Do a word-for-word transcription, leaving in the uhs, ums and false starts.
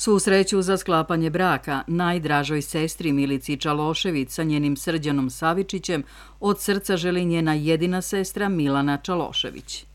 Svu sreću za sklapanje braka najdražoj sestri Milici Čalošević sa njenim Srđanom Savičićem od srca želi njena jedina sestra Milana Čalošević.